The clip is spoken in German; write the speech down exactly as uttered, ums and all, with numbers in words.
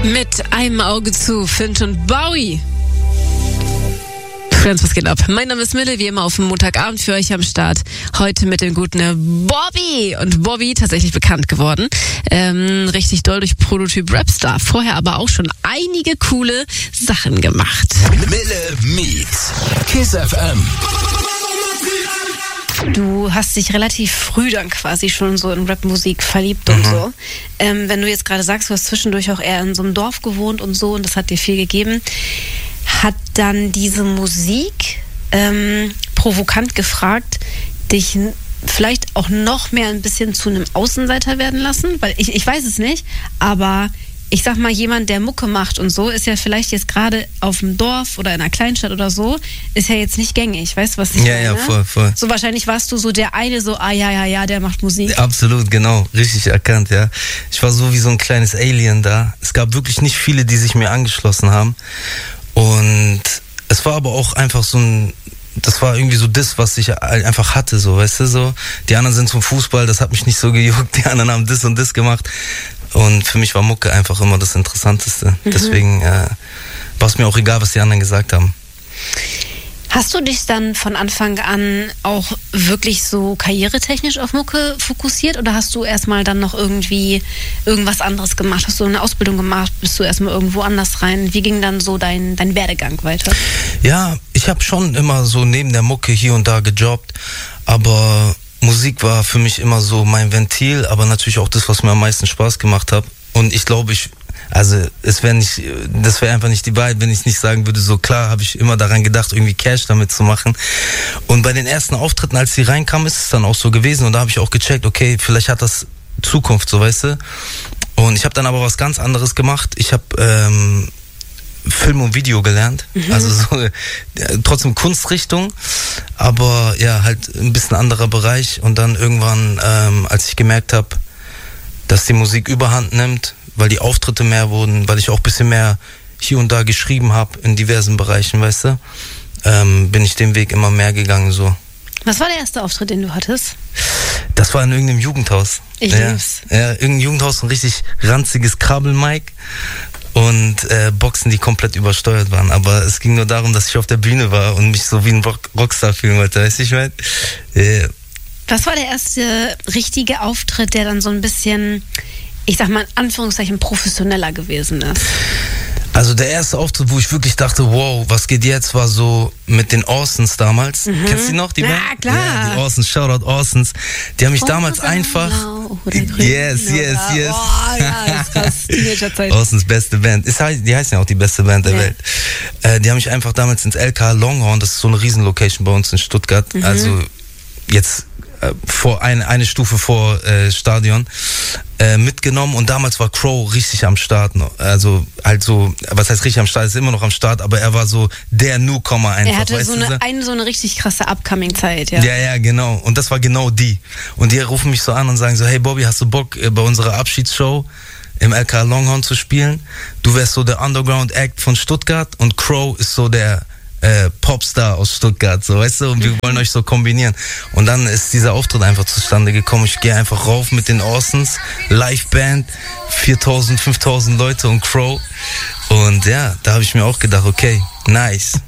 Mit einem Auge zu, Finch und Bowie. Friends, was geht ab? Mein Name ist Mille, wie immer auf dem Montagabend für euch am Start. Heute mit dem guten Bobby. Und Bobby tatsächlich bekannt geworden. Ähm, richtig doll durch Prototyp Rapstar. Vorher aber auch schon einige coole Sachen gemacht. Mille meets Kiss F M. Du hast dich relativ früh dann quasi schon so in Rapmusik verliebt und mhm. so. Ähm, wenn du jetzt gerade sagst, du hast zwischendurch auch eher in so einem Dorf gewohnt und so und das hat dir viel gegeben, hat dann diese Musik ähm, provokant gefragt, dich vielleicht auch noch mehr ein bisschen zu einem Außenseiter werden lassen? Weil ich, ich weiß es nicht, aber ich sag mal, jemand, der Mucke macht und so, ist ja vielleicht jetzt gerade auf dem Dorf oder in einer Kleinstadt oder so, ist ja jetzt nicht gängig, weißt du, was ich ja, meine? Ja, voll, voll. So wahrscheinlich warst du so der eine, so, ah ja, ja, ja, der macht Musik. Absolut, genau, richtig erkannt, ja. Ich war so wie so ein kleines Alien da. Es gab wirklich nicht viele, die sich mir angeschlossen haben. Und es war aber auch einfach so ein, das war irgendwie so das, was ich einfach hatte, so, weißt du, so. Die anderen sind zum Fußball, das hat mich nicht so gejuckt, die anderen haben das und das gemacht. Und für mich war Mucke einfach immer das Interessanteste. Mhm. Deswegen äh, war es mir auch egal, was die anderen gesagt haben. Hast du dich dann von Anfang an auch wirklich so karrieretechnisch auf Mucke fokussiert oder hast du erstmal dann noch irgendwie irgendwas anderes gemacht? Hast du eine Ausbildung gemacht? Bist du erstmal irgendwo anders rein? Wie ging dann so dein, dein Werdegang weiter? Ja, ich habe schon immer so neben der Mucke hier und da gejobbt, aber Musik war für mich immer so mein Ventil, aber natürlich auch das, was mir am meisten Spaß gemacht hat. Und ich glaube, ich, also es wäre nicht, das wäre einfach nicht die Wahrheit, wenn ich nicht sagen würde, so klar habe ich immer daran gedacht, irgendwie Cash damit zu machen. Und bei den ersten Auftritten, als die reinkamen, ist es dann auch so gewesen. Und da habe ich auch gecheckt, okay, vielleicht hat das Zukunft, so, weißt du. Und ich habe dann aber was ganz anderes gemacht. Ich habe ähm, Film und Video gelernt, mhm. also so äh, trotzdem Kunstrichtung, aber ja, halt ein bisschen anderer Bereich. Und dann irgendwann, ähm, als ich gemerkt habe, dass die Musik überhand nimmt, weil die Auftritte mehr wurden, weil ich auch ein bisschen mehr hier und da geschrieben habe in diversen Bereichen, weißt du, ähm, bin ich den Weg immer mehr gegangen, so. Was war der erste Auftritt, den du hattest? Das war in irgendeinem Jugendhaus. Ich ja, lieb's. Ja, irgendein Jugendhaus, ein richtig ranziges Krabbelmic. Und äh, Boxen, die komplett übersteuert waren. Aber es ging nur darum, dass ich auf der Bühne war und mich so wie ein Rock- Rockstar fühlen wollte. Weißt du, ich meine? Yeah. Was war der erste richtige Auftritt, der dann so ein bisschen, ich sag mal in Anführungszeichen, professioneller gewesen ist? Also der erste Auftritt, wo ich wirklich dachte, wow, was geht jetzt, war so mit den Orsons damals. Mhm. Kennst du die noch, die Ja, Band? klar. Ja, die Orsons, Shoutout Orsons. Die haben mich oh, damals einfach... Blau oder grün yes, oder, yes, yes. Oh, ja, das ist krass. Teenagerzeit. Orsons beste Band. Ist, die heißen ja auch die beste Band der ja. Welt. Äh, die haben mich einfach damals ins L K Longhorn, das ist so eine Riesenlocation bei uns in Stuttgart. Mhm. Also jetzt... vor eine, eine Stufe vor äh, Stadion äh, mitgenommen und damals war Crow richtig am Start. Also halt so, was heißt richtig am Start, ist immer noch am Start, aber er war so der Newcomer einfach. Er hatte weißt so du? eine, eine so eine richtig krasse Upcoming-Zeit, ja. Ja, ja, genau. Und das war genau die. Und die rufen mich so an und sagen so, hey Bobby, hast du Bock bei unserer Abschiedsshow im L K Longhorn zu spielen? Du wärst so der Underground-Act von Stuttgart und Crow ist so der Äh, Popstar aus Stuttgart, so, weißt du, und wir wollen euch so kombinieren. Und dann ist dieser Auftritt einfach zustande gekommen. Ich gehe einfach rauf mit den Orsons, Liveband, viertausend, fünftausend Leute und Crow. Und ja, da habe ich mir auch gedacht, okay, nice.